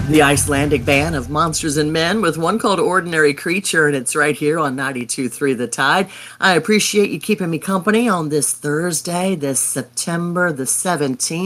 The Icelandic band of Monsters and Men with one called Ordinary Creature, and it's right here on 92.3 The Tide. I appreciate you keeping me company on this Thursday, this September the 17th.